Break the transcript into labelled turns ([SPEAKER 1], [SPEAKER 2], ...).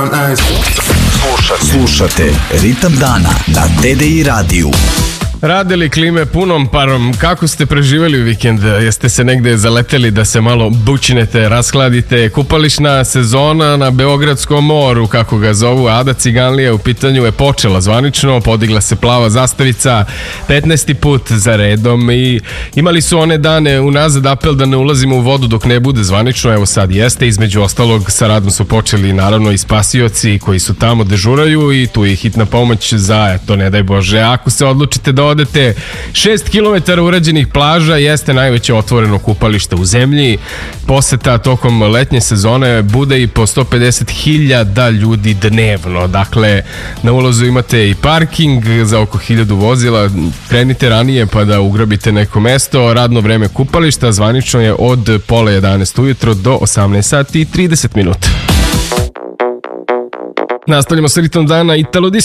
[SPEAKER 1] Slušate Ritam dana na TDI radiju.
[SPEAKER 2] Radili klime punom parom, kako ste preživjeli vikend? Jeste se negde zaleteli da se malo bučinete, raskladite? Kupališna sezona na Beogradskom moru, kako ga zovu, Ada Ciganlija u pitanju, je počela zvanično, podigla se plava zastavica 15. put za redom i imali su one dane unazad apel da ne ulazimo u vodu dok ne bude zvanično, evo sad jeste, između ostalog sa radom su počeli naravno i spasioci koji su tamo dežuraju i tu je hitna pomoć za, eto ne daj Bože, ako se odlučite da odete 6 km urađenih plaža, jeste najveće otvoreno kupalište u zemlji. Poseta tokom letnje sezone bude i po 150.000 ljudi dnevno. Dakle, na ulazu imate i parking za oko 1000 vozila. Krenite ranije pa da ugrabite neko mesto. Radno vreme kupališta zvanično je od 10:30 ujutro do 18:30. Nastavljamo s ritom dana Italo Disco.